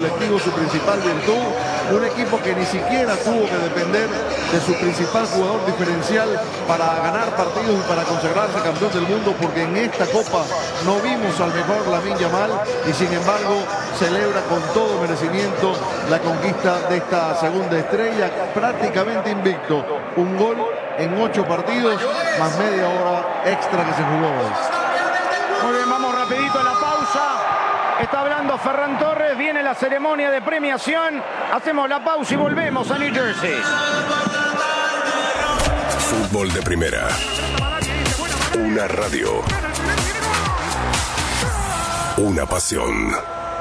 colectivo su principal virtud. Un equipo que ni siquiera tuvo que depender de su principal jugador diferencial para ganar partidos y para consagrarse campeón del mundo, porque en esta Copa no vimos al mejor Lamine Yamal y sin embargo celebra con todo merecimiento la conquista de esta segunda estrella, prácticamente invicto. Un gol en 8 partidos, más media hora extra que se jugó hoy. Muy bien, vamos rapidito a la pausa. Está hablando Ferran Torres, viene la ceremonia de premiación. Hacemos la pausa y volvemos a New Jersey. Fútbol de primera. Una radio. Una pasión.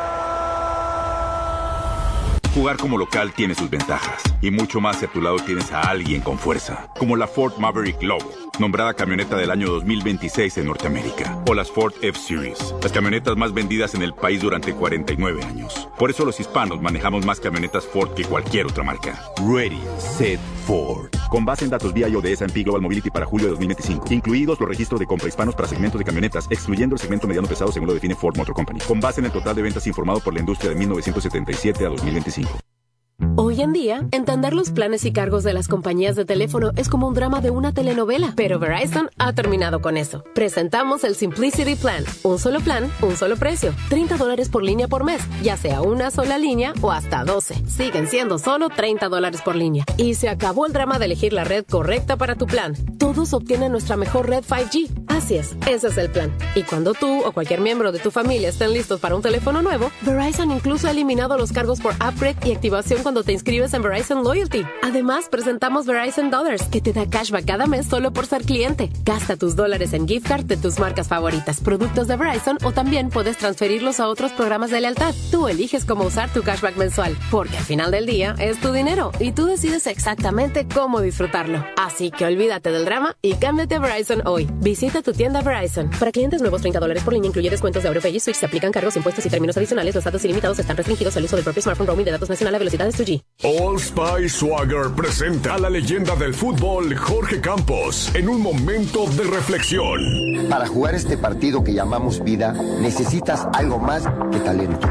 Jugar como local tiene sus ventajas. Y mucho más si a tu lado tienes a alguien con fuerza. Como la Ford Maverick Lobo, nombrada camioneta del año 2026 en Norteamérica. O las Ford F-Series, las camionetas más vendidas en el país durante 49 años. Por eso los hispanos manejamos más camionetas Ford que cualquier otra marca. Ready, Set, Ford. Con base en datos BIO de S&P Global Mobility para julio de 2025. Incluidos los registros de compra hispanos para segmentos de camionetas, excluyendo el segmento mediano pesado según lo define Ford Motor Company. Con base en el total de ventas informado por la industria de 1977 a 2025. Hoy en día, entender los planes y cargos de las compañías de teléfono es como un drama de una telenovela, pero Verizon ha terminado con eso. Presentamos el Simplicity Plan. Un solo plan, un solo precio. $30 por línea por mes, ya sea una sola línea o hasta 12. Siguen siendo solo $30 por línea. Y se acabó el drama de elegir la red correcta para tu plan. Todos obtienen nuestra mejor red 5G. Así es, ese es el plan. Y cuando tú o cualquier miembro de tu familia estén listos para un teléfono nuevo, Verizon incluso ha eliminado los cargos por upgrade y activación cuando te inscribes en Verizon Loyalty. Además, presentamos Verizon Dollars, que te da cashback cada mes solo por ser cliente. Gasta tus dólares en gift card de tus marcas favoritas, productos de Verizon, o también puedes transferirlos a otros programas de lealtad. Tú eliges cómo usar tu cashback mensual, porque al final del día es tu dinero y tú decides exactamente cómo disfrutarlo. Así que olvídate del drama y cámbiate a Verizon hoy. Visita tu tienda Verizon. Para clientes nuevos, $30 por línea incluye descuentos de AuroPay y Switch. Se aplican cargos, impuestos y términos adicionales. Los datos ilimitados están restringidos al uso del propio smartphone. Roaming de datos nacional a velocidades 2G. Old Spice Swagger presenta a la leyenda del fútbol Jorge Campos en un momento de reflexión. Para jugar este partido que llamamos vida, necesitas algo más que talento.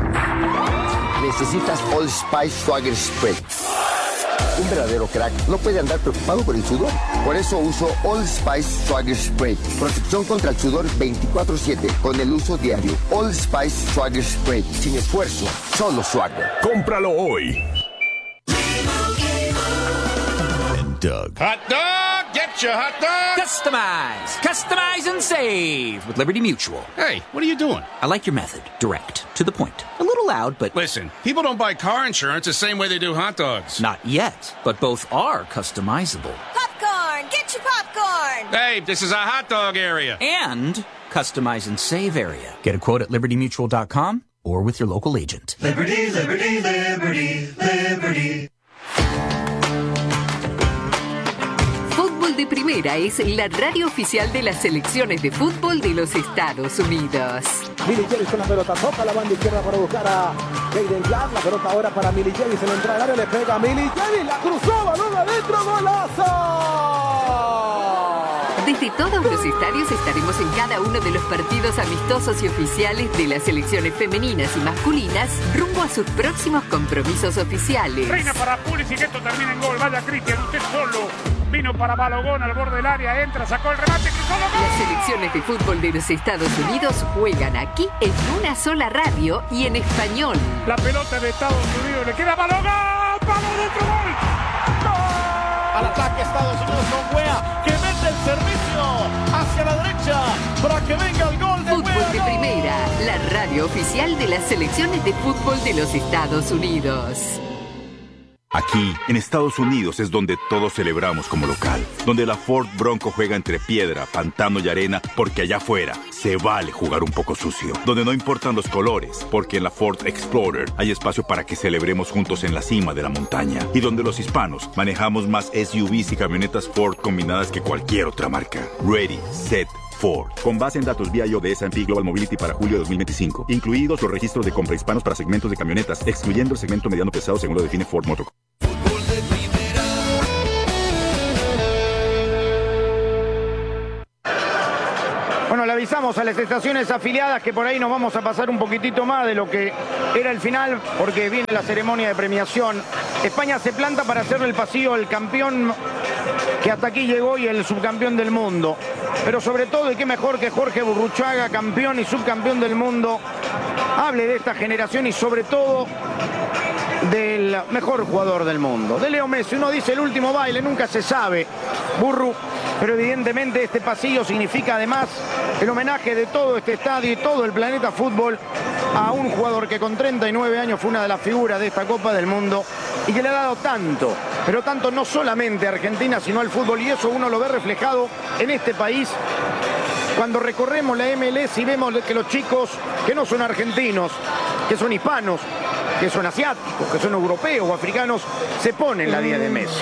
Necesitas Old Spice Swagger Spray. Un verdadero crack no puede andar preocupado por el sudor. Por eso uso Old Spice Swagger Spray. Protección contra el sudor 24/7 con el uso diario. Old Spice Swagger Spray. Sin esfuerzo, solo Swagger. Cómpralo hoy. Doug. Hot dog! Get your hot dog! Customize! Customize and save with Liberty Mutual. Hey, what are you doing? I like your method. Direct. To the point. A little loud, but... Listen, people don't buy car insurance the same way they do hot dogs. Not yet, but both are customizable. Popcorn! Get your popcorn! Hey, this is a hot dog area. And customize and save area. Get a quote at libertymutual.com or with your local agent. Liberty, liberty, liberty, liberty. Fútbol de Primera es la radio oficial de las selecciones de fútbol de los Estados Unidos. Millie Javis con la pelota, toca la banda izquierda para buscar a Jaden Black. La pelota ahora para Millie Javis en la entrada del área, le pega a Millie Javis, la cruzó, balón adentro, golazo. Desde todos los estadios estaremos en cada uno de los partidos amistosos y oficiales de las selecciones femeninas y masculinas rumbo a sus próximos compromisos oficiales. Reina para Pulisic, esto termina en gol. Vaya Cristian, usted solo. Vino para Balogón al borde del área, entra, sacó el remate, cruzó el gol. Las selecciones de fútbol de los Estados Unidos juegan aquí en una sola radio y en español. La pelota de Estados Unidos, le queda Balogón, palo dentro, gol. Al ataque Estados Unidos con Wea, que mete el servicio hacia la derecha para que venga el gol de Fútbol Wea. de Primera, la radio oficial de las selecciones de fútbol de los Estados Unidos. Aquí, en Estados Unidos, es donde todos celebramos como local. Donde la Ford Bronco juega entre piedra, pantano y arena, porque allá afuera se vale jugar un poco sucio. Donde no importan los colores, porque en la Ford Explorer hay espacio para que celebremos juntos en la cima de la montaña. Y donde los hispanos manejamos más SUVs y camionetas Ford combinadas que cualquier otra marca. Ready, Set, Ford. Con base en datos BIO de S&P Global Mobility para julio de 2025. Incluidos los registros de compra hispanos para segmentos de camionetas, excluyendo el segmento mediano pesado según lo define Ford Motor. Bueno, la avisamos a las estaciones afiliadas que por ahí nos vamos a pasar un poquitito más de lo que era el final, porque viene la ceremonia de premiación. España se planta para hacerle el pasillo al campeón que hasta aquí llegó y el subcampeón del mundo. Pero sobre todo, y qué mejor que Jorge Burruchaga, campeón y subcampeón del mundo, hable de esta generación y sobre todo del mejor jugador del mundo, de Leo Messi. Uno dice el último baile, nunca se sabe, Burru, pero evidentemente este pasillo significa además el homenaje de todo este estadio y todo el planeta fútbol a un jugador que con 39 años fue una de las figuras de esta Copa del Mundo y que le ha dado tanto, pero tanto no solamente a Argentina, sino al fútbol, y eso uno lo ve reflejado en este país. Cuando recorremos la MLS y vemos que los chicos que no son argentinos, que son hispanos, que son asiáticos, que son europeos o africanos, se ponen la 10 de Messi.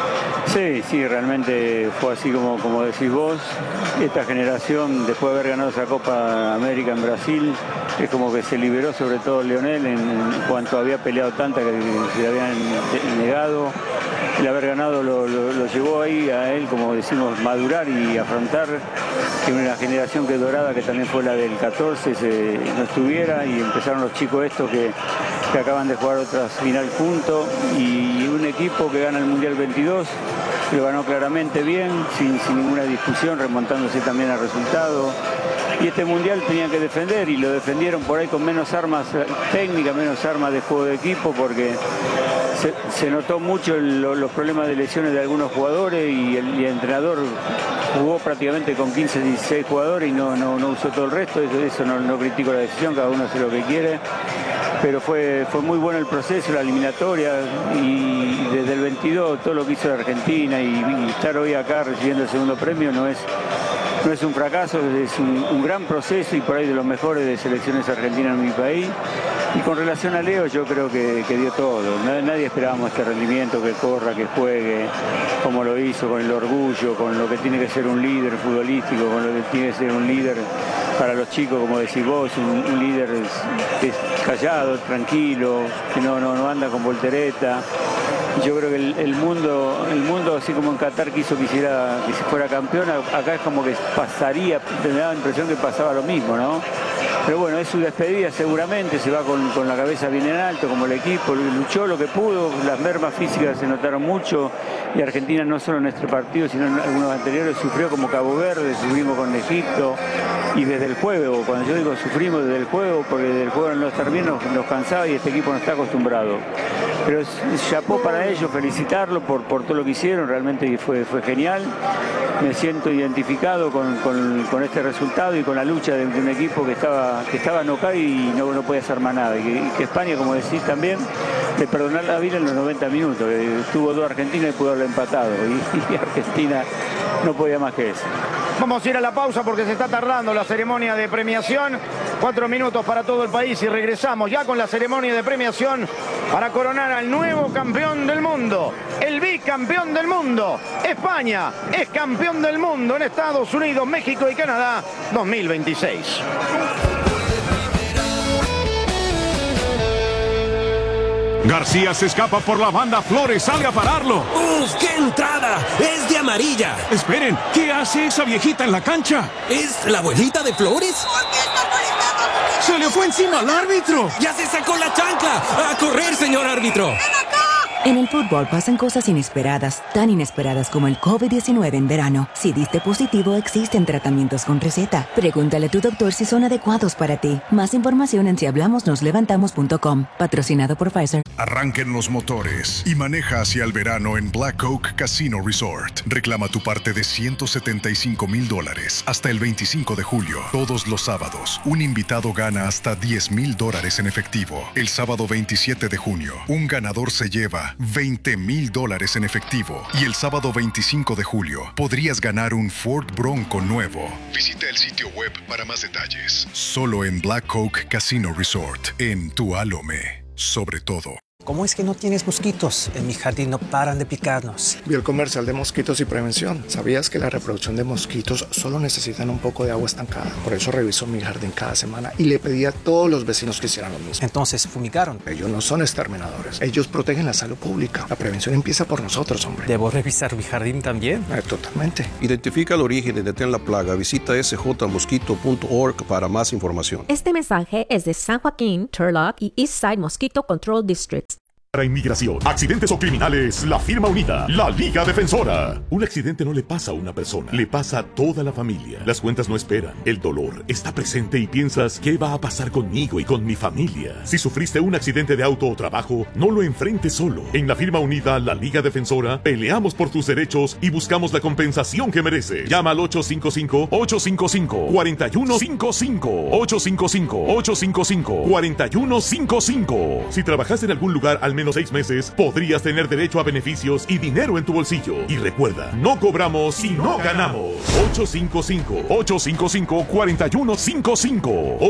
Sí, realmente fue así como decís vos. Esta generación, después de haber ganado esa Copa América en Brasil, es como que se liberó, sobre todo Lionel, en cuanto había peleado tanta que le habían negado. El haber ganado lo llevó ahí a él, como decimos, madurar y afrontar que una generación que dorada, que también fue la del 14, no estuviera, y empezaron los chicos estos que acaban de jugar otra final juntos, y un equipo que gana el Mundial 22, lo ganó claramente bien, sin ninguna discusión, remontándose también al resultado. Y este Mundial tenían que defender, y lo defendieron por ahí con menos armas técnicas, menos armas de juego de equipo, porque se notó mucho los problemas de lesiones de algunos jugadores, y el entrenador jugó prácticamente con 15, 16 jugadores y no usó todo el resto. Eso no critico la decisión, cada uno hace lo que quiere. Pero fue muy bueno el proceso, la eliminatoria, y desde el 22 todo lo que hizo la Argentina, y estar hoy acá recibiendo el segundo premio no es un fracaso, es un gran proceso, y por ahí de los mejores de selecciones argentinas en mi país. Y con relación a Leo, yo creo que dio todo. Nadie esperábamos este rendimiento, que corra, que juegue, como lo hizo, con el orgullo, con lo que tiene que ser un líder futbolístico, con lo que tiene que ser un líder para los chicos, como decís vos, un líder que es callado, tranquilo, que no anda con voltereta. Yo creo que el mundo, así como en Qatar quiso que se fuera campeón, acá es como que pasaría, me da la impresión que pasaba lo mismo, ¿no? Pero bueno, es su despedida seguramente, se va con la cabeza bien en alto, como el equipo, luchó lo que pudo, las mermas físicas se notaron mucho, y Argentina no solo en este partido, sino en algunos anteriores, sufrió como Cabo Verde, sufrimos con Egipto, y desde el juego, cuando yo digo sufrimos desde el juego, porque desde el juego no estar bien nos cansaba, y este equipo no está acostumbrado. Pero chapó para ellos, felicitarlo por todo lo que hicieron, realmente fue genial. Me siento identificado con este resultado y con la lucha de un equipo que estaba knockout y no podía hacer más nada. Y que España, como decís también, de perdonar la vida en los 90 minutos. Tuvo 2 Argentinas y pudo haberlo empatado. Y Argentina no podía más que eso. Vamos a ir a la pausa porque se está tardando la ceremonia de premiación. 4 minutos para todo el país y regresamos ya con la ceremonia de premiación para coronar al nuevo campeón del mundo, el bicampeón del mundo. España es campeón del mundo en Estados Unidos, México y Canadá 2026. García se escapa por la banda, Flores sale a pararlo. ¡Uf, qué entrada! ¡Es de amarilla! Esperen, ¿qué hace esa viejita en la cancha? ¿Es la abuelita de Flores? ¡Se le fue encima al árbitro! ¡Ya se sacó la chancla! ¡A correr, señor árbitro! En el fútbol pasan cosas inesperadas, tan inesperadas como el COVID-19 en verano. Si diste positivo, existen tratamientos con receta. Pregúntale a tu doctor si son adecuados para ti. Más información en sihablamosnoslevantamos.com. Patrocinado por Pfizer. Arranquen los motores y maneja hacia el verano en Black Oak Casino Resort. Reclama tu parte de $175,000 hasta el 25 de julio. Todos los sábados, un invitado gana hasta $10,000 en efectivo. El sábado 27 de junio, un ganador se lleva $20,000 en efectivo. Y el sábado 25 de julio, podrías ganar un Ford Bronco nuevo. Visita el sitio web para más detalles. Solo en Black Oak Casino Resort, en Tualome. Sobre todo. ¿Cómo es que no tienes mosquitos? En mi jardín no paran de picarnos. Vi el comercial de mosquitos y prevención. ¿Sabías que la reproducción de mosquitos solo necesitan un poco de agua estancada? Por eso reviso mi jardín cada semana y le pedí a todos los vecinos que hicieran lo mismo. Entonces, ¿fumigaron? Ellos no son exterminadores. Ellos protegen la salud pública. La prevención empieza por nosotros, hombre. ¿Debo revisar mi jardín también? Totalmente. Identifica el origen y detén la plaga. Visita sjmosquito.org para más información. Este mensaje es de San Joaquín, Turlock y Eastside Mosquito Control Districts. Para inmigración, accidentes o criminales, la firma unida, la Liga Defensora. Un accidente no le pasa a una persona, le pasa a toda la familia. Las cuentas no esperan, el dolor está presente y piensas, ¿qué va a pasar conmigo y con mi familia? Si sufriste un accidente de auto o trabajo, no lo enfrentes solo. En la firma unida, la Liga Defensora, peleamos por tus derechos y buscamos la compensación que mereces. Llama al 855-855-4155. 855-855-4155. Si trabajaste en algún lugar al menos 6 meses, podrías tener derecho a beneficios y dinero en tu bolsillo. Y recuerda, no cobramos si no ganamos. 855-855-4155.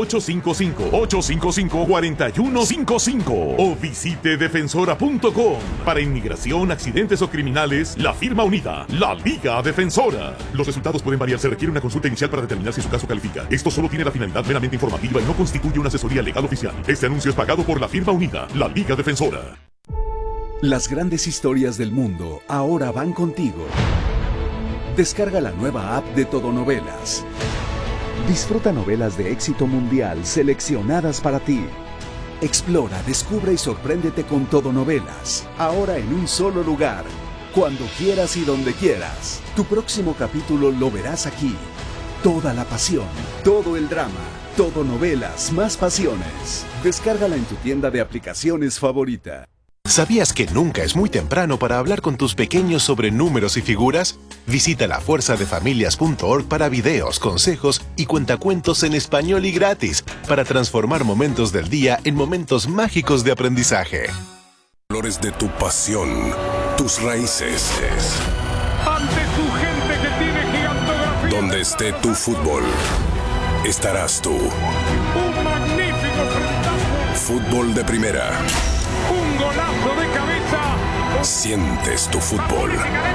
855-855-4155. O visite defensora.com. Para inmigración, accidentes o criminales, la firma unida, la Liga Defensora. Los resultados pueden variar. Se requiere una consulta inicial para determinar si su caso califica. Esto solo tiene la finalidad meramente informativa y no constituye una asesoría legal oficial. Este anuncio es pagado por la firma unida, la Liga Defensora. Las grandes historias del mundo ahora van contigo. Descarga la nueva app de Todonovelas. Disfruta novelas de éxito mundial seleccionadas para ti. Explora, descubre y sorpréndete con Todonovelas. Ahora en un solo lugar. Cuando quieras y donde quieras. Tu próximo capítulo lo verás aquí. Toda la pasión, todo el drama. Todonovelas, más pasiones. Descárgala en tu tienda de aplicaciones favorita. ¿Sabías que nunca es muy temprano para hablar con tus pequeños sobre números y figuras? Visita lafuerzadefamilias.org para videos, consejos y cuentacuentos en español y gratis para transformar momentos del día en momentos mágicos de aprendizaje. Colores de tu pasión, tus raíces. Ante tu gente que tiene gigantografía. Donde esté tu fútbol, estarás tú. Un magnífico frentazo. Fútbol de primera. Un golazo de cabeza. Sientes tu fútbol.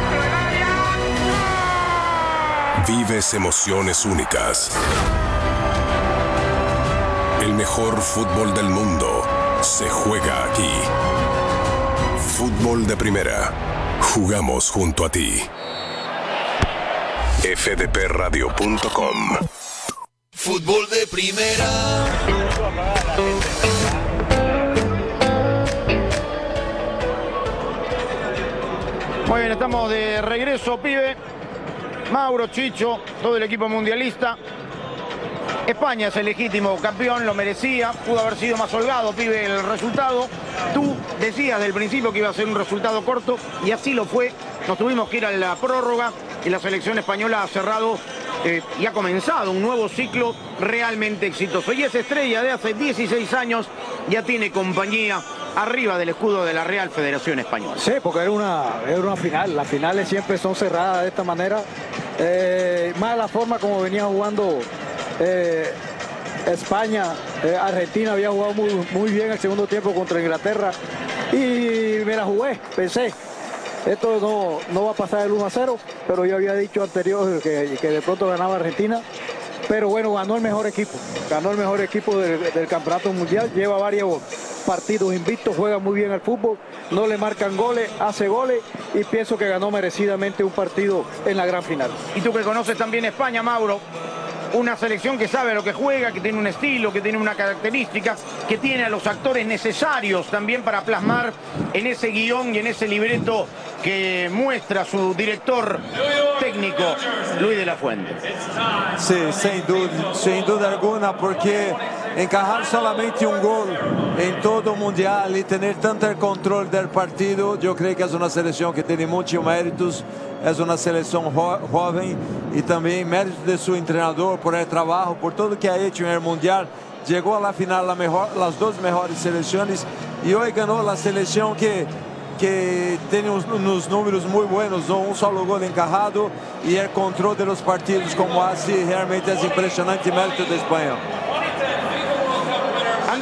Vives emociones únicas. El mejor fútbol del mundo se juega aquí. Fútbol de primera. Jugamos junto a ti. fdpradio.com. Fútbol de primera. Muy bien, estamos de regreso, pibe. Mauro, Chicho, todo el equipo mundialista. España es el legítimo campeón, lo merecía. Pudo haber sido más holgado, pibe, el resultado. Tú decías del principio que iba a ser un resultado corto y así lo fue. Nos tuvimos que ir a la prórroga y la selección española ha cerrado y ha comenzado un nuevo ciclo realmente exitoso. Y esa estrella de hace 16 años ya tiene compañía arriba del escudo de la Real Federación Española. Sí, porque era una final. Las finales siempre son cerradas de esta manera. Más la forma como venía jugando España. Argentina había jugado muy bien el segundo tiempo contra Inglaterra. Y me la jugué, pensé. Esto no va a pasar el 1-0, pero yo había dicho anterior que de pronto ganaba Argentina. Pero bueno, ganó el mejor equipo. Ganó el mejor equipo del campeonato mundial. Lleva varios partidos invictos, juega muy bien al fútbol, no le marcan goles, hace goles y pienso que ganó merecidamente un partido en la gran final. Y tú que conoces también España, Mauro, una selección que sabe lo que juega, que tiene un estilo, que tiene una característica, que tiene a los actores necesarios también para plasmar en ese guión y en ese libreto que muestra su director técnico, Luis de la Fuente. Sí, sin duda alguna, porque encajar solamente un gol en todo mundial y tener tanto el control del partido, yo creo que es una selección que tiene muchos méritos. Es una selección joven y también mérito de su entrenador por el trabajo, por todo lo que ha hecho en el Mundial. Llegó a la final las dos mejores selecciones y hoy ganó la selección que tiene unos números muy buenos, ¿no? Un solo gol encajado y el control de los partidos como así realmente es impresionante mérito de España. Andrés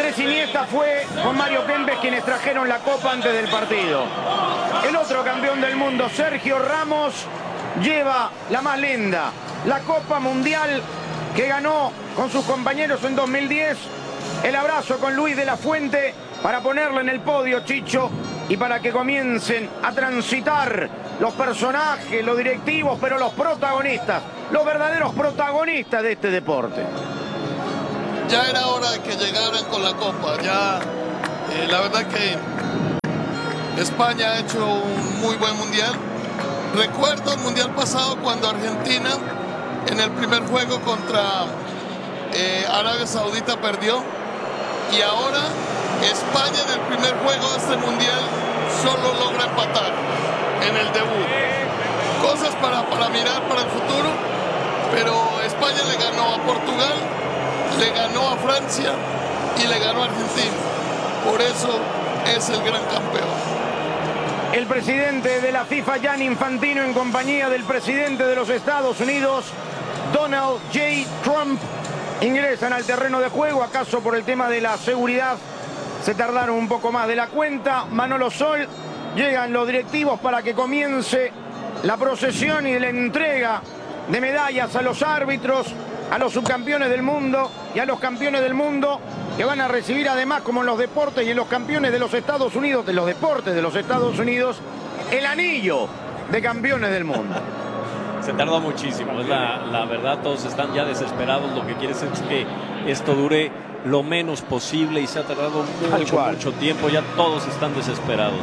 Andrés Iniesta fue con Mario Kempes quienes trajeron la copa antes del partido. El otro campeón del mundo, Sergio Ramos, lleva la más linda, la Copa Mundial que ganó con sus compañeros en 2010. El abrazo con Luis de la Fuente para ponerlo en el podio, Chicho, y para que comiencen a transitar los personajes, los directivos, pero los protagonistas, los verdaderos protagonistas de este deporte. Ya era hora de que llegaran con la Copa. Ya, la verdad que España ha hecho un muy buen mundial. Recuerdo el mundial pasado cuando Argentina en el primer juego contra Arabia Saudita perdió, y ahora España en el primer juego de este mundial solo logra empatar en el debut. Cosas para mirar para el futuro, pero España le ganó a Portugal, le ganó a Francia y le ganó a Argentina. Por eso es el gran campeón. El presidente de la FIFA, Gianni Infantino, en compañía del presidente de los Estados Unidos, Donald J. Trump, ingresan al terreno de juego. ¿Acaso por el tema de la seguridad se tardaron un poco más de la cuenta? Manolo Sol, llegan los directivos para que comience la procesión y la entrega de medallas a los árbitros, a los subcampeones del mundo y a los campeones del mundo, que van a recibir además, como en los deportes y en los campeones de los Estados Unidos, de los deportes de los Estados Unidos, el anillo de campeones del mundo. Se tarda muchísimo, es la verdad, todos están ya desesperados, lo que quiere es que esto dure lo menos posible y se ha tardado mucho tiempo, ya todos están desesperados.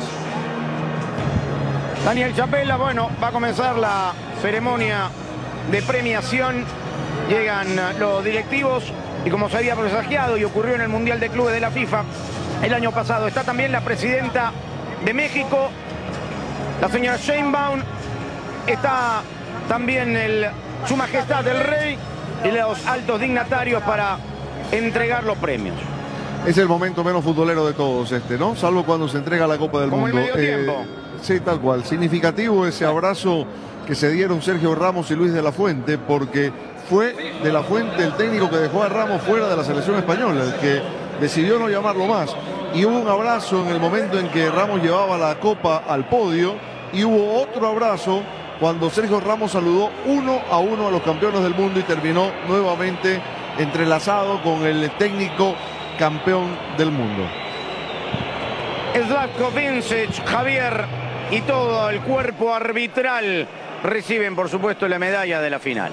Daniel Chapela, bueno, va a comenzar la ceremonia de premiación, llegan los directivos y como se había presagiado y ocurrió en el Mundial de Clubes de la FIFA el año pasado, está también la presidenta de México, la señora Sheinbaum, está también Su Majestad el Rey y los altos dignatarios para entregar los premios. Es el momento menos futbolero de todos ¿no? Salvo cuando se entrega la Copa del Mundo. Como el medio tiempo. Sí, tal cual. Significativo ese abrazo que se dieron Sergio Ramos y Luis de la Fuente, porque fue de la Fuente el técnico que dejó a Ramos fuera de la selección española, el que decidió no llamarlo más. Y hubo un abrazo en el momento en que Ramos llevaba la Copa al podio, y hubo otro abrazo cuando Sergio Ramos saludó 1-1 a los campeones del mundo y terminó nuevamente entrelazado con el técnico campeón del mundo. Zlatko Vincic, Javier y todo el cuerpo arbitral reciben, por supuesto, la medalla de la final.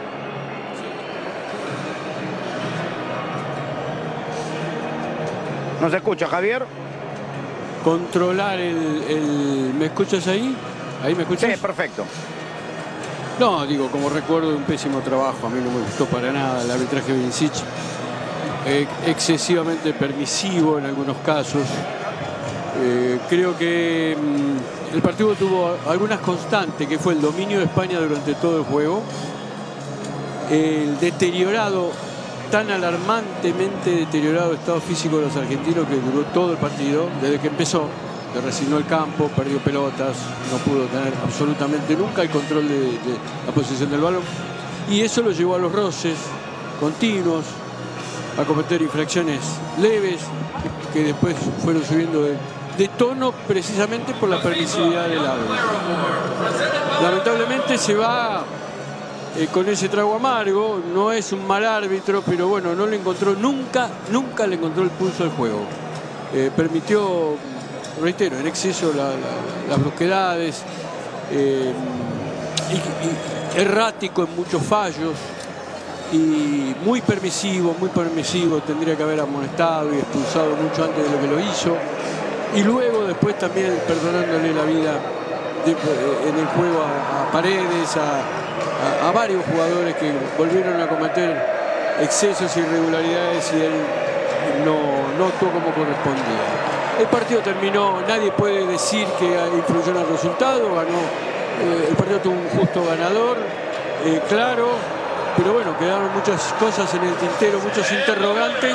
¿No se escucha, Javier? Controlar ¿Me escuchas ahí? ¿Ahí me escuchas? Sí, perfecto. No, digo, como recuerdo de un pésimo trabajo, a mí no me gustó para nada el arbitraje de Vincic. Excesivamente permisivo en algunos casos. Creo que el partido tuvo algunas constantes, que fue el dominio de España durante todo el juego, el deteriorado, tan alarmantemente deteriorado estado físico de los argentinos que duró todo el partido, desde que empezó, que resignó el campo, perdió pelotas, no pudo tener absolutamente nunca el control de la posición del balón, y eso lo llevó a los roces continuos, a cometer infracciones leves que después fueron subiendo de tono precisamente por la permisividad del árbitro. Lamentablemente se va con ese trago amargo. No es un mal árbitro, pero bueno, no le encontró nunca le encontró el pulso al juego. Permitió, reitero, en exceso las brusquedades, y errático en muchos fallos y muy permisivo, tendría que haber amonestado y expulsado mucho antes de lo que lo hizo, y luego después también perdonándole la vida en el juego a Paredes, a varios jugadores que volvieron a cometer excesos e irregularidades y él no actuó como correspondía. El partido terminó, nadie puede decir que influyó en el resultado, el partido tuvo un justo ganador, claro, pero bueno, quedaron muchas cosas en el tintero, muchos interrogantes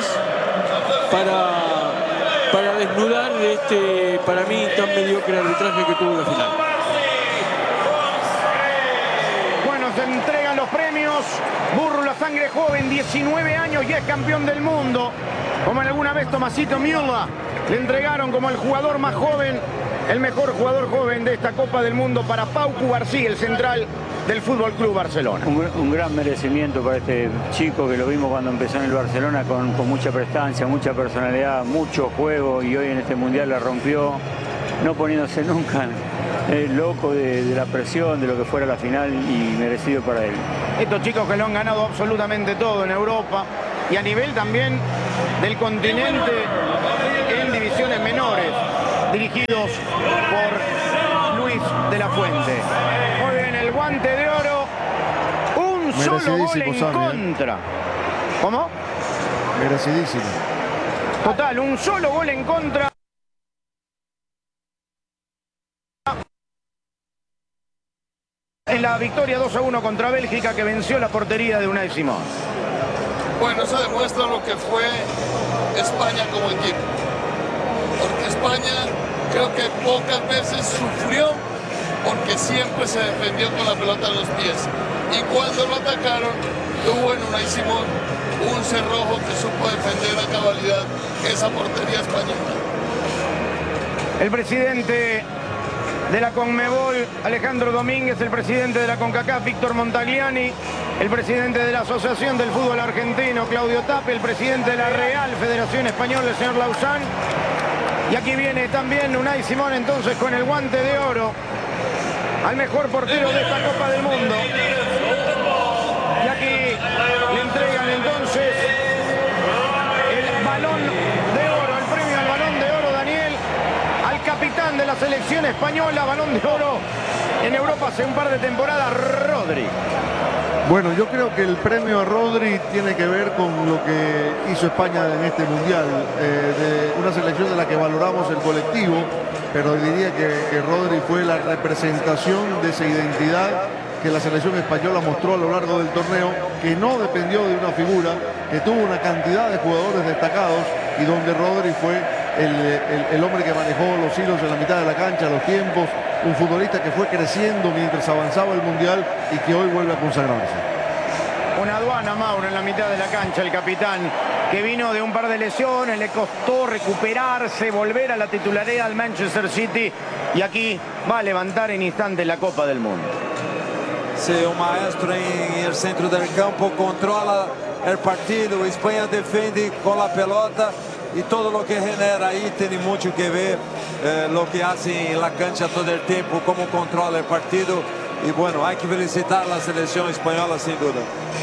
para desnudar de este, para mí, tan mediocre arbitraje que tuvo la final. Bueno, se entregan los los premios. Burru, la sangre joven, 19 años y es campeón del mundo. Como alguna vez Tomasito Müller le entregaron como el jugador más joven, el mejor jugador joven de esta Copa del Mundo para Pau Cubarsí, el central del Fútbol Club Barcelona. Un gran merecimiento para este chico que lo vimos cuando empezó en el Barcelona con mucha prestancia, mucha personalidad, mucho juego y hoy en este Mundial la rompió, no poniéndose nunca loco de la presión, de lo que fuera la final y merecido para él. Estos chicos que lo han ganado absolutamente todo en Europa y a nivel también del continente en divisiones menores, dirigidos por Luis de la Fuente. Muy bien, el guante de oro, un solo gol en contra. ¿Cómo? Merecidísimo. Total, un solo gol en contra. En la victoria 2-1 contra Bélgica que venció la portería de Unai Simón. Bueno, eso demuestra lo que fue España como equipo. Porque España creo que pocas veces sufrió porque siempre se defendió con la pelota en los pies. Y cuando lo atacaron, tuvo en Unai Simón un cerrojo que supo defender a cabalidad esa portería española. El presidente de la Conmebol, Alejandro Domínguez, el presidente de la CONCACAF, Víctor Montagliani, el presidente de la Asociación del Fútbol Argentino, Claudio Tapia, el presidente de la Real Federación Española, el señor Lauzán. Y aquí viene también Unai Simón entonces con el guante de oro al mejor portero de esta Copa del Mundo. Y aquí le entregan entonces el Balón de Oro, el premio al Balón de Oro, Daniel, al capitán de la selección española, Balón de Oro en Europa hace un par de temporadas, Rodri. Bueno, yo creo que el premio a Rodri tiene que ver con lo que hizo España en este Mundial, de una selección de la que valoramos el colectivo, pero diría que Rodri fue la representación de esa identidad que la selección española mostró a lo largo del torneo, que no dependió de una figura, que tuvo una cantidad de jugadores destacados y donde Rodri fue el hombre que manejó los hilos en la mitad de la cancha, los tiempos, un futbolista que fue creciendo mientras avanzaba el Mundial y que hoy vuelve a consagrarse. Una aduana, Mauro, en la mitad de la cancha, el capitán que vino de un par de lesiones, le costó recuperarse, volver a la titularidad al Manchester City y aquí va a levantar en instante la Copa del Mundo. Sí, un maestro en el centro del campo, controla el partido, España defiende con la pelota y todo lo que genera ahí tiene mucho que ver lo que hace en la cancha todo el tiempo, cómo controla el partido y bueno, hay que felicitar a la selección española sin duda.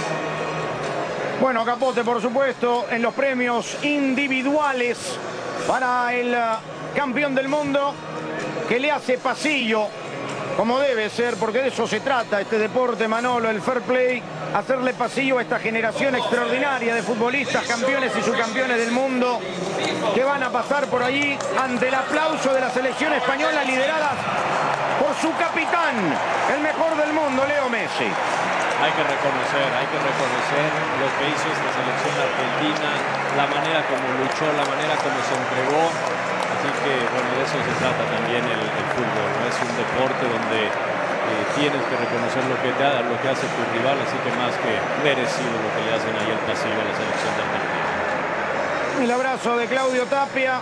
Bueno, Capote, por supuesto, en los premios individuales para el campeón del mundo que le hace pasillo, como debe ser, porque de eso se trata este deporte, Manolo, el fair play, hacerle pasillo a esta generación extraordinaria de futbolistas, campeones y subcampeones del mundo, que van a pasar por allí ante el aplauso de la selección española liderada por su capitán, el mejor del mundo, Leo Messi. Hay que reconocer lo que hizo esta selección argentina, la manera como luchó, la manera como se entregó. Así que, bueno, de eso se trata también el fútbol, ¿no? Es un deporte donde tienes que reconocer lo que hace tu rival, así que más que merecido lo que le hacen ahí el pasillo a la selección de Argentina. El abrazo de Claudio Tapia,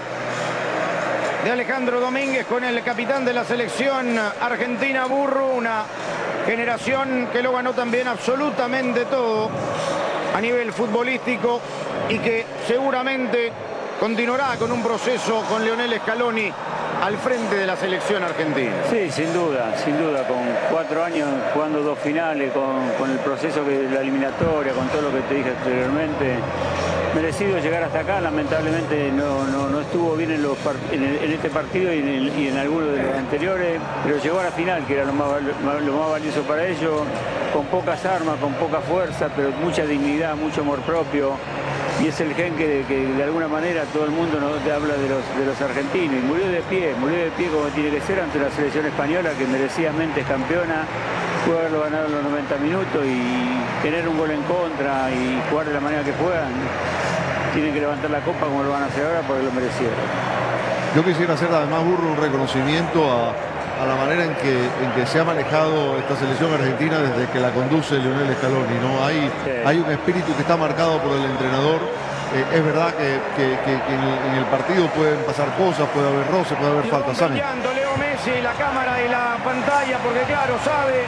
de Alejandro Domínguez con el capitán de la selección argentina, Burru, una generación que lo ganó también absolutamente todo a nivel futbolístico y que seguramente continuará con un proceso con Lionel Scaloni al frente de la selección argentina. Sí, sin duda, con 4 años jugando 2 finales, con el proceso de la eliminatoria, con todo lo que te dije anteriormente, merecido llegar hasta acá. Lamentablemente no estuvo bien en este partido y en algunos de los anteriores, pero llegó a la final, que era lo más valioso para ellos, con pocas armas, con poca fuerza, pero mucha dignidad, mucho amor propio. Y es el gen que de alguna manera todo el mundo nos habla de los argentinos. Y murió de pie como tiene que ser ante la selección española, que merecidamente es campeona. Pudo haberlo ganado en los 90 minutos y tener un gol en contra y jugar de la manera que juegan. Tienen que levantar la copa como lo van a hacer ahora porque lo merecieron. Yo quisiera hacer además, Burro, un reconocimiento a la manera en que se ha manejado esta selección argentina desde que la conduce Lionel Scaloni, ¿no? Hay un espíritu que está marcado por el entrenador. Es verdad que en el partido pueden pasar cosas, puede haber roce, puede haber faltas. Brillando Leo Messi, la cámara y la pantalla, porque claro, sabe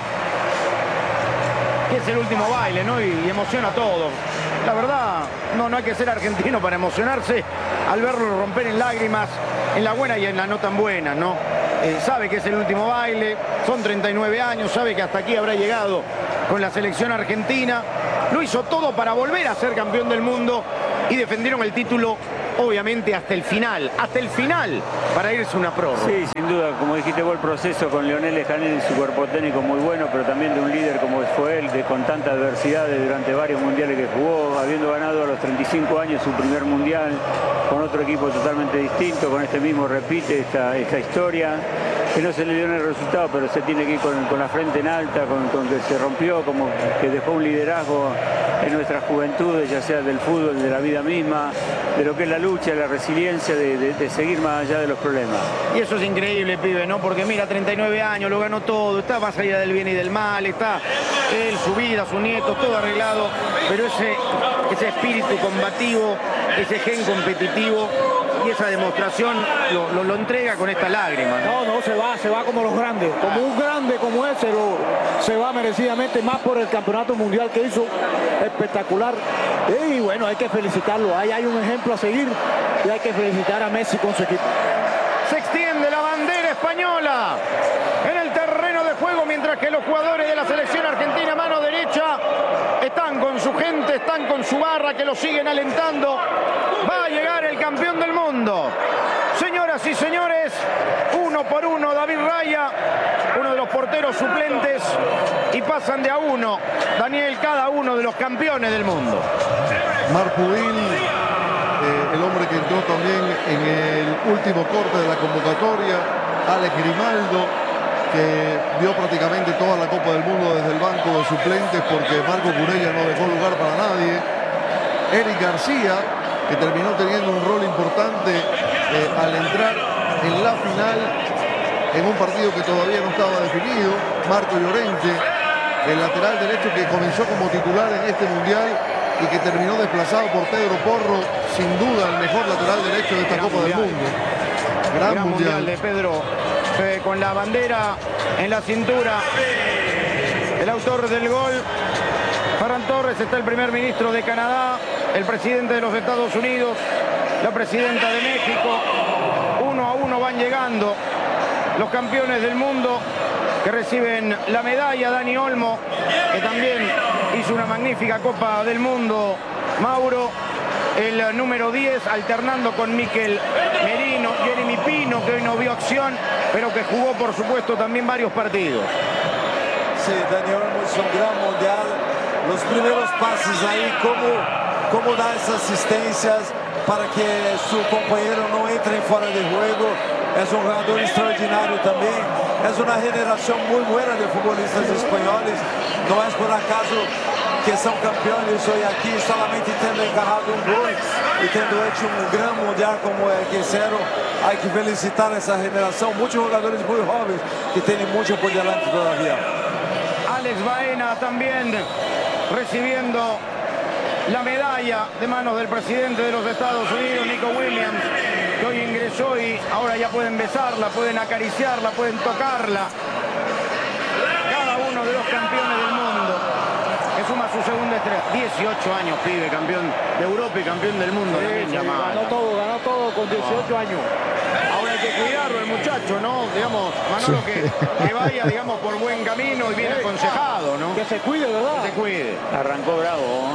que es el último baile, ¿no? Y emociona a todos. La verdad, no hay que ser argentino para emocionarse al verlo romper en lágrimas, en la buena y en la no tan buena, ¿no? Sabe que es el último baile, son 39 años, sabe que hasta aquí habrá llegado con la selección argentina. Lo hizo todo para volver a ser campeón del mundo y defendieron el título, obviamente, hasta el final, para irse a una prórroga. Sí, sin duda, como dijiste vos, el proceso con Lionel Scaloni y su cuerpo técnico muy bueno, pero también de un líder como fue él, con tanta adversidad durante varios mundiales que jugó, habiendo ganado a los 35 años su primer mundial, con otro equipo totalmente distinto, con este mismo repite esta historia, que no se le dio en el resultado, pero se tiene que ir con la frente en alta, con que se rompió, como que dejó un liderazgo en nuestras juventudes, ya sea del fútbol, de la vida misma, de lo que es la lucha, la resiliencia de seguir más allá de los problemas. Y eso es increíble, pibe, ¿no? Porque mira, 39 años, lo ganó todo, está más allá del bien y del mal, está él, su vida, su nieto, todo arreglado, pero ese espíritu combativo, ese gen competitivo y esa demostración lo entrega con esta lágrima, ¿no? No, se va como los grandes, como un grande como ese, se va merecidamente, más por el campeonato mundial que hizo, espectacular. Y bueno, hay que felicitarlo, ahí hay un ejemplo a seguir y hay que felicitar a Messi con su equipo. Se extiende la bandera española en el terreno de juego, mientras que los jugadores de la selección argentina, mano derecha, están con su gente, están con su barra que lo siguen alentando. Va a llegar el campeón del mundo. Señoras y señores, uno por uno David Raya, uno de los porteros suplentes, y pasan de a uno, Daniel, cada uno de los campeones del mundo. Marc Pudil, el hombre que entró también en el último corte de la convocatoria, Alex Grimaldo, que dio prácticamente toda la Copa del Mundo desde el banco de suplentes porque Marco Curella no dejó lugar para nadie. Eric García, que terminó teniendo un rol importante al entrar en la final en un partido que todavía no estaba definido. Marco Llorente, el lateral derecho que comenzó como titular en este mundial y que terminó desplazado por Pedro Porro, sin duda el mejor lateral derecho de esta Copa del Mundo. Gran mundial de Pedro, con la bandera en la cintura. El autor del gol, Ferran Torres, está el primer ministro de Canadá, el presidente de los Estados Unidos, la presidenta de México. 1-1 van llegando los campeones del mundo, que reciben la medalla. Dani Olmo, que también hizo una magnífica Copa del Mundo. Mauro, el número 10, alternando con Mikel Merino. Jeremy Pino, que hoy no vio acción, pero que jugó, por supuesto, también varios partidos. Sí, Dani Olmo hizo un gran mundial. Los primeros pases ahí, cómo da esas asistencias para que su compañero no entre en fuera de juego. Es un jugador extraordinario también. Es una generación muy buena de futbolistas españoles. No es por acaso que son campeones hoy aquí, solamente tendo encarado un gol y tendo hecho un gran mundial como el que hicieron. Hay que felicitar a esa generación. Muchos jugadores muy jóvenes que tienen mucho por delante todavía. Alex Baena también recibiendo la medalla de manos del presidente de los Estados Unidos, Nico Williams, que hoy ingresó y ahora ya pueden besarla, pueden acariciarla, pueden tocarla. Cada uno de los campeones del mundo, que suma su segunda estrella. 18 años, pibe, campeón de Europa y campeón del mundo. Sí, ganó todo con 18 años. Ahora hay que cuidarlo el muchacho, ¿no? Digamos, Manolo, sí, que vaya, digamos, por buen camino y bien aconsejado, ¿no? Que se cuide, ¿verdad? Que se cuide. Arrancó bravo.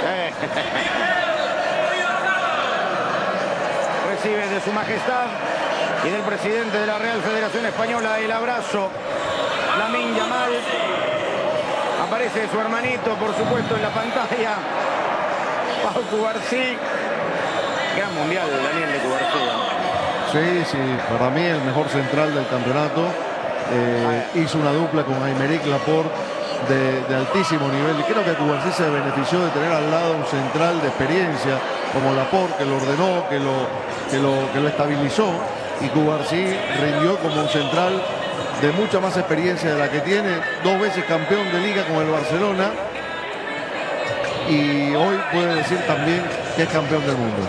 Recibe de su majestad y del presidente de la Real Federación Española el abrazo. Lamine Yamal. Aparece su hermanito, por supuesto, en la pantalla. Pau Cubarsí. Gran mundial, Daniel, de Cubarsí. Sí, para mí el mejor central del campeonato. Hizo una dupla con Aymeric Laporte de altísimo nivel. Y creo que Cubarsí se benefició de tener al lado un central de experiencia como Laporte, que lo ordenó, que lo estabilizó. Y Cubarsí rindió como un central de mucha más experiencia de la que tiene, 2 veces campeón de liga con el Barcelona y hoy puede decir también que es campeón del mundo.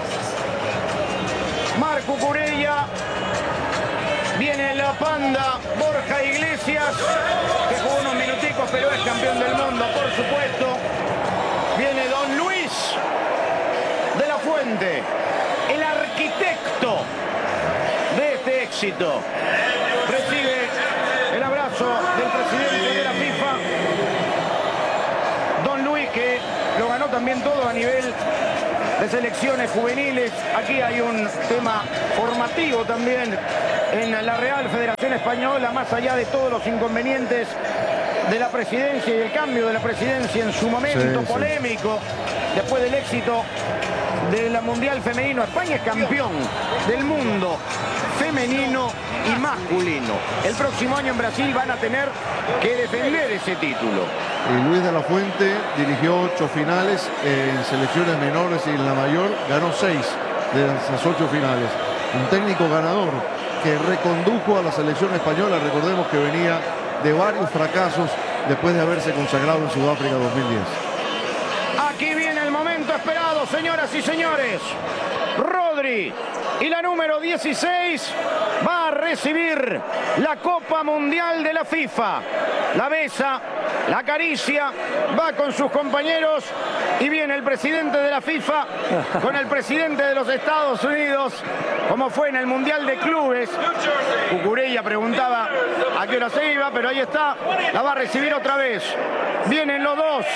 Marco Cucurella, viene la Panda, Borja Iglesias, que jugó unos minuticos pero es campeón del mundo, por supuesto. Viene Don Luis de la Fuente, el arquitecto de este éxito. Recibe el abrazo del presidente de la FIFA, Don Luis, que lo ganó también todo a nivel de selecciones juveniles. Aquí hay un tema formativo también en la Real Federación Española, más allá de todos los inconvenientes de la presidencia y el cambio de la presidencia en su momento polémico, después del éxito del Mundial Femenino. España es campeón del mundo femenino y masculino. El próximo año en Brasil van a tener que defender ese título. Y Luis de la Fuente dirigió 8 finales en selecciones menores y en la mayor ganó 6 de esas 8 finales. Un técnico ganador que recondujo a la selección española. Recordemos que venía de varios fracasos después de haberse consagrado en Sudáfrica 2010. Aquí viene el momento esperado, señoras y señores. Rodri y la número 16 va a recibir la Copa Mundial de la FIFA. La besa, la acaricia, va con sus compañeros y viene el presidente de la FIFA con el presidente de los Estados Unidos, como fue en el Mundial de Clubes. Cucurella preguntaba a qué hora se iba, pero ahí está, la va a recibir otra vez. Vienen los dos,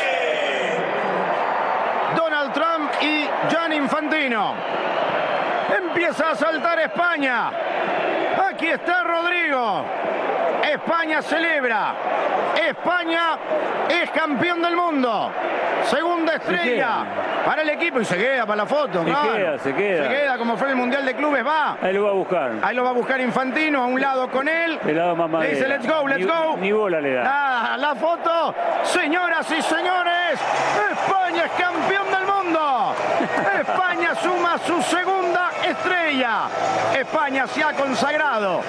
Donald Trump y Gianni Infantino. Empieza a saltar España. Aquí está Rodrigo. España celebra. España es campeón del mundo. Segunda estrella para el equipo y se queda para la foto. Se queda como fue el Mundial de Clubes, va. Ahí lo va a buscar. Ahí lo va a buscar Infantino, a un lado con él. El lado más le dice, let's go. Ni bola le da. La foto. Señoras y señores, España es campeón del mundo. España suma su segunda estrella. España se ha consagrado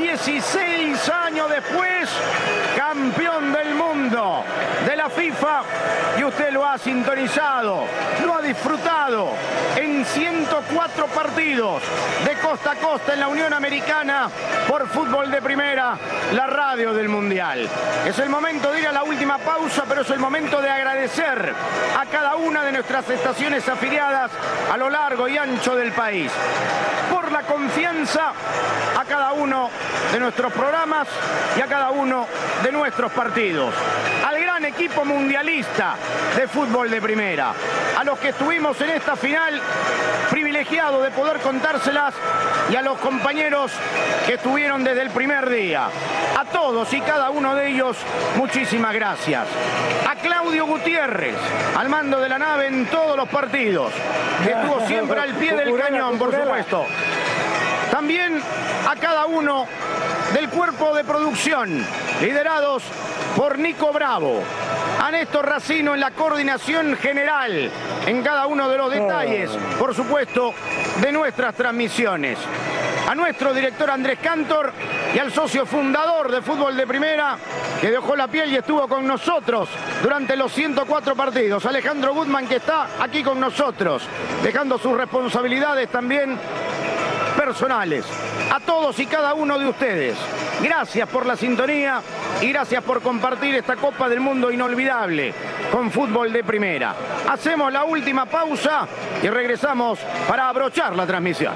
16 años después campeón del mundo de la FIFA, y usted lo ha sintonizado, lo ha disfrutado en 104 partidos de costa a costa en la Unión Americana por Fútbol de Primera, la radio del Mundial. Es el momento de ir a la última pausa, pero es el momento de agradecer a cada una de nuestras estaciones afiliadas a lo largo y ancho del país por la confianza, a cada uno de nuestros programas y a cada uno de nuestros partidos, al gran equipo mundialista de Fútbol de Primera, a los que estuvimos en esta final, privilegiado de poder contárselas, y a los compañeros que estuvieron desde el primer día. A todos y cada uno de ellos, muchísimas gracias. A Claudio Gutiérrez, al mando de la nave en todos los partidos, que estuvo siempre al pie del cañón, por supuesto. También a cada uno del cuerpo de producción, liderados por Nico Bravo, a Néstor Racino en la coordinación general, en cada uno de los detalles, por supuesto, de nuestras transmisiones, a nuestro director Andrés Cantor y al socio fundador de Fútbol de Primera, que dejó la piel y estuvo con nosotros durante los 104 partidos, Alejandro Gutman, que está aquí con nosotros, dejando sus responsabilidades también personales. A todos y cada uno de ustedes, gracias por la sintonía y gracias por compartir esta Copa del Mundo inolvidable con Fútbol de Primera. Hacemos la última pausa y regresamos para abrochar la transmisión.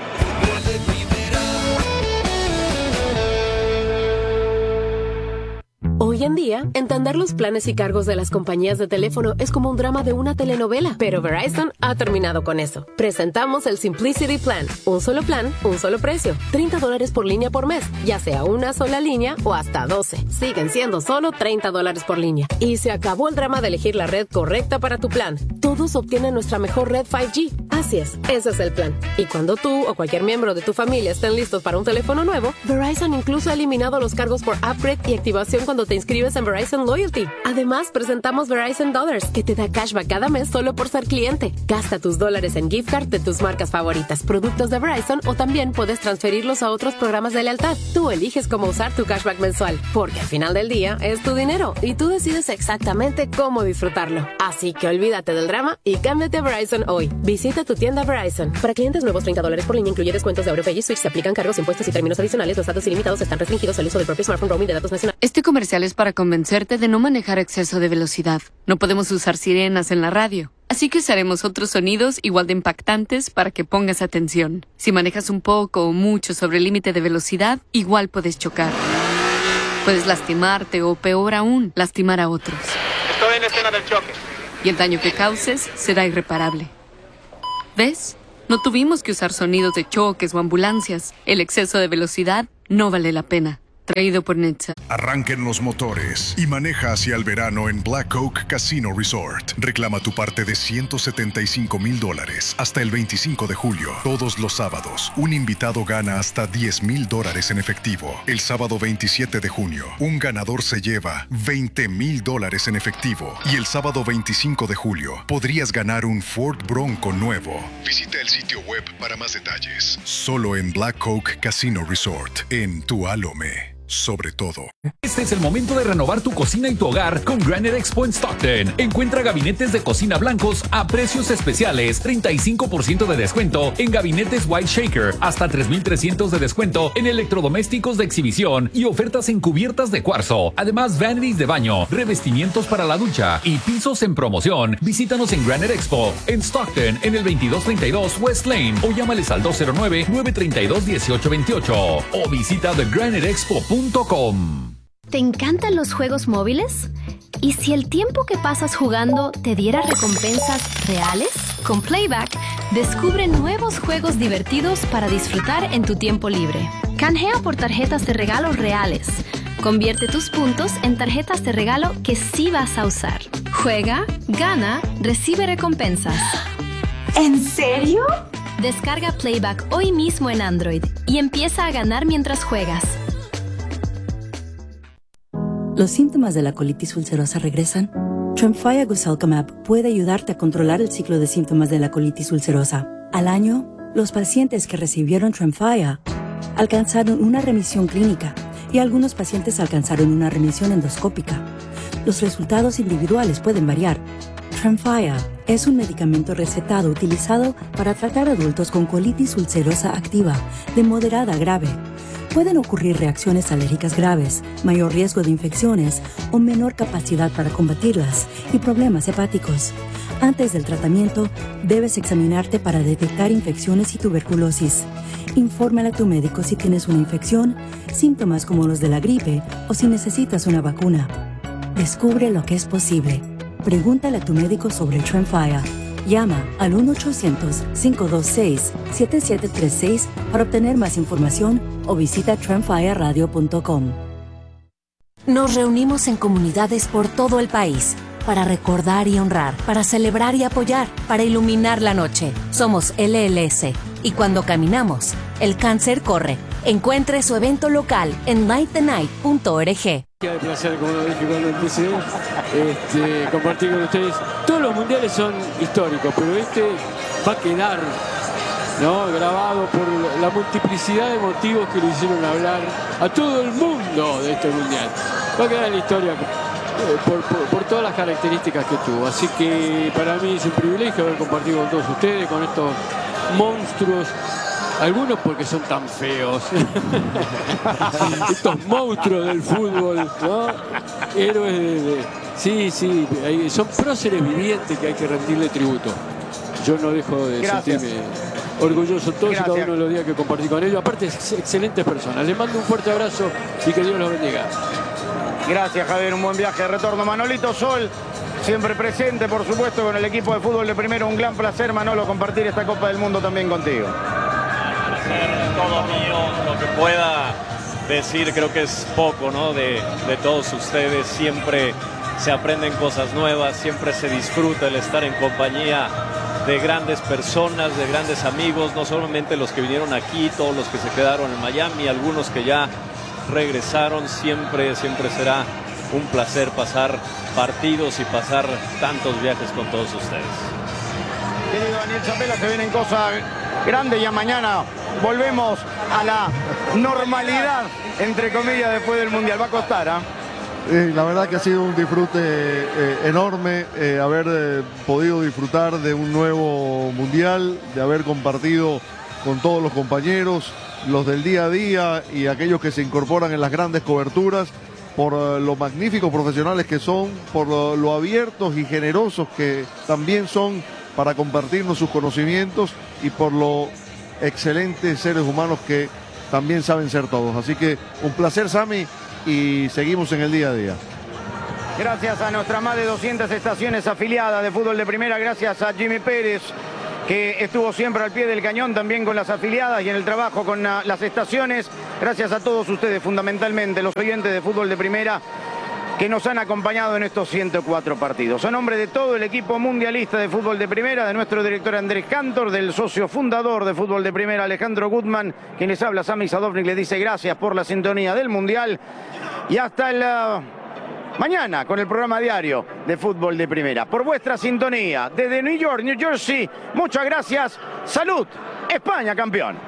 Hoy en día, entender los planes y cargos de las compañías de teléfono es como un drama de una telenovela, pero Verizon ha terminado con eso. Presentamos el Simplicity Plan. Un solo plan, un solo precio. $30 por línea por mes, ya sea una sola línea o hasta 12. Siguen siendo solo $30 por línea. Y se acabó el drama de elegir la red correcta para tu plan. Todos obtienen nuestra mejor red 5G, Así es, ese es el plan. Y cuando tú o cualquier miembro de tu familia estén listos para un teléfono nuevo, Verizon incluso ha eliminado los cargos por upgrade y activación cuando te inscribes en Verizon Loyalty. Además, presentamos Verizon Dollars, que te da cashback cada mes solo por ser cliente. Gasta tus dólares en gift card de tus marcas favoritas, productos de Verizon, o también puedes transferirlos a otros programas de lealtad. Tú eliges cómo usar tu cashback mensual, porque al final del día es tu dinero y tú decides exactamente cómo disfrutarlo. Así que olvídate del drama y cámbiate a Verizon hoy. Visita tu tienda Verizon. Para clientes nuevos, $30 por línea, incluye descuentos de AuroPay y Switch. Se aplican cargos, impuestos y términos adicionales. Los datos ilimitados están restringidos al uso del propio smartphone, roaming de datos nacionales. Este comercial es para convencerte de no manejar exceso de velocidad. No podemos usar sirenas en la radio, así que usaremos otros sonidos igual de impactantes para que pongas atención. Si manejas un poco o mucho sobre el límite de velocidad, igual puedes chocar. Puedes lastimarte o, peor aún, lastimar a otros. Estoy en la escena del choque. Y el daño que causes será irreparable. ¿Ves? No tuvimos que usar sonidos de choques o ambulancias. El exceso de velocidad no vale la pena. Traído por Netza. Arranquen los motores y maneja hacia el verano en Black Oak Casino Resort. Reclama tu parte de $175,000 hasta el 25 de julio. Todos los sábados, un invitado gana hasta $10,000 en efectivo. El sábado 27 de junio, un ganador se lleva $20,000 en efectivo. Y el sábado 25 de julio, podrías ganar un Ford Bronco nuevo. Visita el sitio web para más detalles. Solo en Black Oak Casino Resort, en Tualome. Sobre todo. Este es el momento de renovar tu cocina y tu hogar con Granite Expo en Stockton. Encuentra gabinetes de cocina blancos a precios especiales, 35% de descuento en gabinetes White Shaker, hasta $3,300 de descuento en electrodomésticos de exhibición y ofertas en cubiertas de cuarzo. Además, vanities de baño, revestimientos para la ducha y pisos en promoción. Visítanos en Granite Expo en Stockton en el 2232 West Lane o llámales al 209-932-1828 o visita thegraniteexpo.com. ¿Te encantan los juegos móviles? ¿Y si el tiempo que pasas jugando te diera recompensas reales? Con Playback, descubre nuevos juegos divertidos para disfrutar en tu tiempo libre. Canjea por tarjetas de regalo reales. Convierte tus puntos en tarjetas de regalo que sí vas a usar. Juega, gana, recibe recompensas. ¿En serio? Descarga Playback hoy mismo en Android y empieza a ganar mientras juegas. ¿Los síntomas de la colitis ulcerosa regresan? Tremfya Guselkumab puede ayudarte a controlar el ciclo de síntomas de la colitis ulcerosa. Al año, los pacientes que recibieron Tremfya alcanzaron una remisión clínica y algunos pacientes alcanzaron una remisión endoscópica. Los resultados individuales pueden variar. Tremfya es un medicamento recetado utilizado para tratar adultos con colitis ulcerosa activa de moderada a grave. Pueden ocurrir reacciones alérgicas graves, mayor riesgo de infecciones o menor capacidad para combatirlas y problemas hepáticos. Antes del tratamiento, debes examinarte para detectar infecciones y tuberculosis. Infórmale a tu médico si tienes una infección, síntomas como los de la gripe o si necesitas una vacuna. Descubre lo que es posible. Pregúntale a tu médico sobre Tremfya. Llama al 1-800-526-7736 para obtener más información o visita tremfyaradio.com. Nos reunimos en comunidades por todo el país para recordar y honrar, para celebrar y apoyar, para iluminar la noche. Somos LLS y cuando caminamos, el cáncer corre. Encuentre su evento local en lightthenight.org. Qué placer, como lo dije cuando empecé, compartir con ustedes. Todos los mundiales son históricos, pero este va a quedar, ¿no?, grabado por la multiplicidad de motivos que lo hicieron hablar a todo el mundo de este mundial. Va a quedar en la historia por todas las características que tuvo. Así que para mí es un privilegio haber compartido con todos ustedes, con estos monstruos. Algunos porque son tan feos. Estos monstruos del fútbol, ¿no? Héroes Sí, son próceres vivientes que hay que rendirle tributo. Yo no dejo de sentirme orgulloso todos y cada uno de los días que compartí con ellos. Aparte, excelentes personas. Les mando un fuerte abrazo y que Dios los bendiga. Gracias, Javier. Un buen viaje de retorno. Manolito Sol, siempre presente, por supuesto, con el equipo de fútbol de Primero. Un gran placer, Manolo, compartir esta Copa del Mundo también contigo. Todo mío, lo que pueda decir creo que es poco, ¿no? De todos ustedes. Siempre se aprenden cosas nuevas, siempre se disfruta el estar en compañía de grandes personas, de grandes amigos, no solamente los que vinieron aquí, todos los que se quedaron en Miami, algunos que ya regresaron. Siempre será un placer pasar partidos y pasar tantos viajes con todos ustedes. Querido Daniel Chapela, se vienen cosas grandes, ya mañana volvemos a la normalidad, entre comillas, después del Mundial. Va a costar, ¿ah? La verdad que ha sido un disfrute enorme haber podido disfrutar de un nuevo Mundial, de haber compartido con todos los compañeros, los del día a día y aquellos que se incorporan en las grandes coberturas, por lo magníficos profesionales que son, por lo abiertos y generosos que también son para compartirnos sus conocimientos y por lo excelentes seres humanos que también saben ser todos. Así que un placer, Sammy, y seguimos en el día a día. Gracias a nuestras más de 200 estaciones afiliadas de fútbol de primera, gracias a Jimmy Pérez, que estuvo siempre al pie del cañón también con las afiliadas y en el trabajo con las estaciones. Gracias a todos ustedes, fundamentalmente los oyentes de fútbol de primera, que nos han acompañado en estos 104 partidos. A nombre de todo el equipo mundialista de fútbol de primera, de nuestro director Andrés Cantor, del socio fundador de fútbol de primera Alejandro Gutman, quien les habla, Sami Sadovnik, le dice gracias por la sintonía del Mundial y hasta el mañana con el programa diario de fútbol de primera. Por vuestra sintonía desde New York, New Jersey, muchas gracias. Salud, España campeón.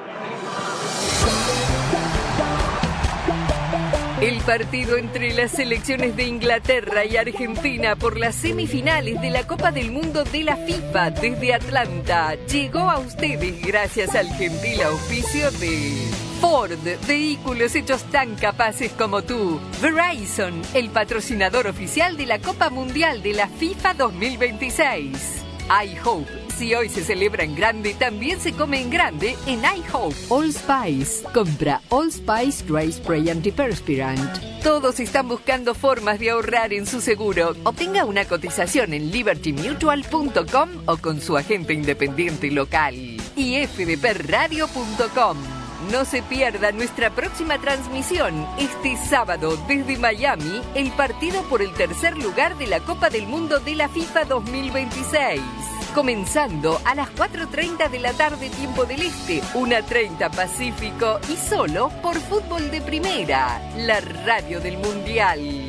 El partido entre las selecciones de Inglaterra y Argentina por las semifinales de la Copa del Mundo de la FIFA desde Atlanta llegó a ustedes gracias al gentil auspicio de Ford, vehículos hechos tan capaces como tú. Verizon, el patrocinador oficial de la Copa Mundial de la FIFA 2026. iHope. Si hoy se celebra en grande, también se come en grande en iHope. Allspice. Compra Allspice Dry Spray Antiperspirant. Todos están buscando formas de ahorrar en su seguro. Obtenga una cotización en libertymutual.com o con su agente independiente local. Y fdpradio.com. No se pierda nuestra próxima transmisión este sábado desde Miami, el partido por el tercer lugar de la Copa del Mundo de la FIFA 2026. Comenzando a las 4:30 de la tarde tiempo del Este, 1:30 Pacífico y solo por Fútbol de Primera, la radio del Mundial.